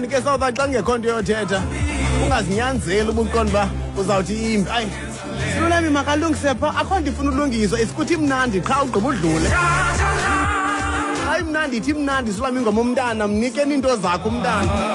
njani ke sawuba xa ngekho nto yothetha ungazinyanzeli ubuqonda uba uzawuthi imbi. Ayi silulami makalungise pha akho nto ifuna ulungiswa isikuthi mnandi qha ugqiba udlule. Hayi mnandi ithi mnandi silulami ingoma umntana mnikeni into zakho umntana.